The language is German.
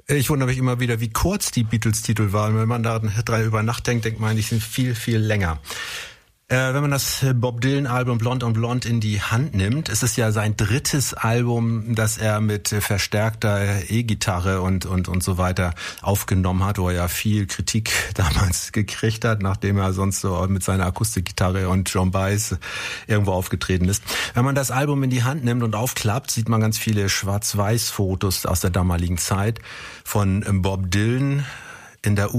Ich wundere mich immer wieder, wie kurz die Beatles-Titel waren. Wenn man da drüber nachdenkt, denkt man, die sind viel, viel länger. Wenn man das Bob Dylan-Album Blonde on Blonde in die Hand nimmt, es ist ja sein drittes Album, das er mit verstärkter E-Gitarre und so weiter aufgenommen hat, wo er ja viel Kritik damals gekriegt hat, nachdem er sonst so mit seiner Akustikgitarre und Joan Baez irgendwo aufgetreten ist. Wenn man das Album in die Hand nimmt und aufklappt, sieht man ganz viele Schwarz-Weiß-Fotos aus der damaligen Zeit von Bob Dylan in der